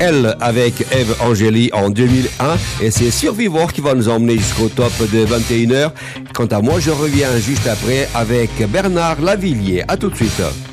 Elle avec Eve Angeli en 2001 et c'est Survivor qui va nous emmener jusqu'au top de 21h. Quant à moi, je reviens juste après avec Bernard Lavillier. À tout de suite.